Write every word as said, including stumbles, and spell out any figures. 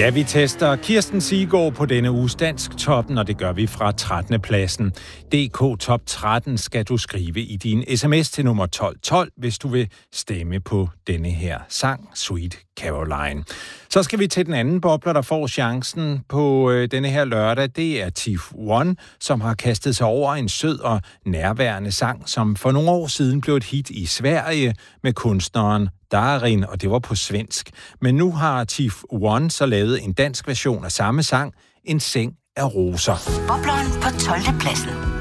Ja, vi tester Kirsten Siggaard på denne uges Dansktoppen, og det gør vi fra trettende pladsen. D K Top tretten skal du skrive i din sms til nummer tolv tolv, hvis du vil stemme på denne her sang, Sweet Caroline. Så skal vi til den anden bobler, der får chancen på øh, denne her lørdag. Det er Tiff One, som har kastet sig over en sød og nærværende sang, som for nogle år siden blev et hit i Sverige med kunstneren Darin, og det var på svensk. Men nu har Tiff One så lavet en dansk version af samme sang, En seng af roser. Bobleren på tolvte pladsen.